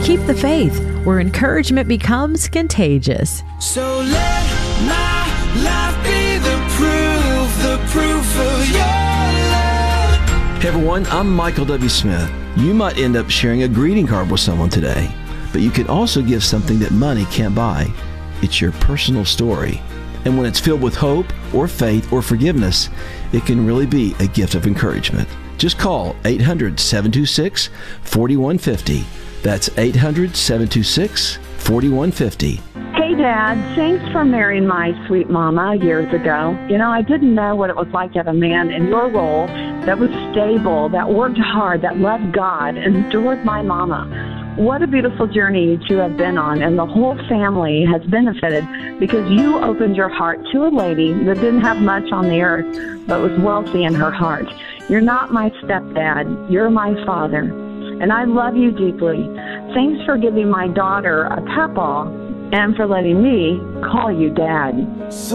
Keep the faith, where encouragement becomes contagious. So let my life be the proof of your love. Hey everyone, I'm Michael W. Smith. You might end up sharing a greeting card with someone today, but you can also give something that money can't buy. It's your personal story. And when it's filled with hope or faith or forgiveness, it can really be a gift of encouragement. Just call 800-726-4150. That's 800-726-4150. Hey, Dad. Thanks for marrying my sweet mama years ago. You know, I didn't know what it was like to have a man in your role that was stable, that worked hard, that loved God, and adored my mama. What a beautiful journey you two have been on, and the whole family has benefited because you opened your heart to a lady that didn't have much on the earth, but was wealthy in her heart. You're not my stepdad. You're my father, and I love you deeply. Thanks for giving my daughter a papaw and for letting me call you Dad.